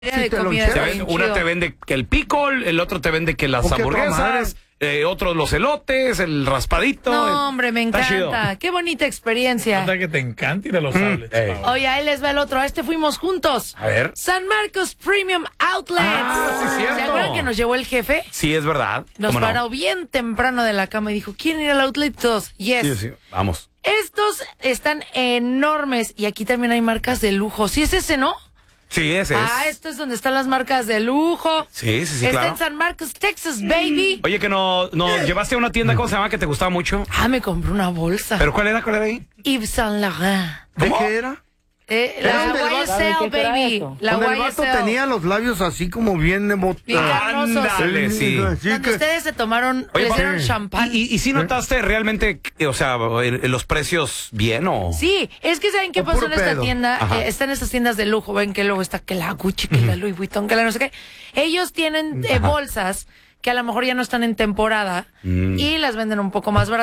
de comida. Una te vende que el pickle, el otro te vende que las hamburguesas, otros los elotes, el raspadito. No, hombre, me encanta. Qué bonita experiencia. Que te encanta ir a los outlets. Oye, ahí les va el otro. A este fuimos juntos. A ver. San Marcos Premium Outlets. Sí, cierto. ¿Se acuerdan que nos llevó el jefe? Sí, es verdad. Nos paró bien temprano de la cama y dijo, ¿quieren ir al outlet? Todos, yes. Sí, vamos. Estos están enormes y aquí también hay marcas de lujo. ¿Sí es ese, no? Sí, ese es. Esto es donde están las marcas de lujo. Sí, Está claro. en San Marcos, Texas, baby. Oye, que nos llevaste a una tienda, ¿cómo se llama? Que te gustaba mucho. Me compré una bolsa. ¿Pero cuál era ahí? Yves Saint Laurent. ¿De qué era? La YSL, baby. La Donde el vato YSL. tenía los labios así como bien Bien carnosos. Ándale, sí. Donde ustedes se tomaron, Oye, les dieron champán. ¿Y si notaste realmente, o sea, los precios bien o...? Sí, es que ¿saben qué O pasó puro en esta pedo. tienda? Están estas tiendas de lujo, ven que luego está que la Gucci, que la Louis Vuitton, que la no sé qué. Ellos tienen bolsas que a lo mejor ya no están en temporada y las venden un poco más baratas.